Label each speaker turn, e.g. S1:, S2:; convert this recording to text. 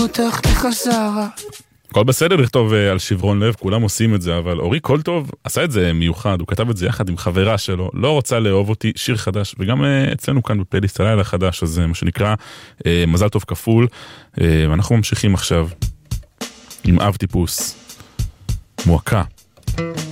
S1: פותחת לך שרה.
S2: הכל בסדר לכתוב על שברון לב, כולם עושים את זה, אבל אורי קולטוב עשה את זה מיוחד, הוא כתב את זה יחד עם חברה שלו, לא רוצה לאהוב אותי, שיר חדש, וגם אצלנו כאן בפלייליסט הלילה החדש, אז מה שנקרא מזל טוב כפול, ואנחנו ממשיכים עכשיו עם אב טיפוס, מועקה.